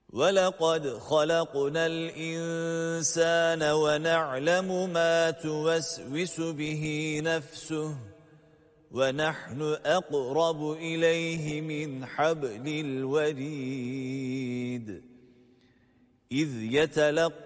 وَلَقَدْ خَلَقْنَا الْإِنسَانَ وَنَعْلَمُ مَا تُوَسْوِسُ بِهِ نَفْسُهُ وَنَحْنُ أَقْرَبُ إِلَيْهِ مِنْ حَبْلِ الْوَرِيدِ إِذْ يَتَلَقَّى